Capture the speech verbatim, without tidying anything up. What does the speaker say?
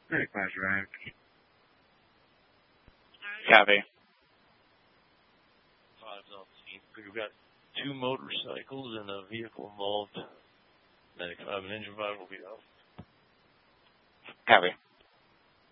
Very class drive. Copy. Five's on the scene. We've got two motorcycles and a vehicle involved. ninety-five and engine five will be off. Copy.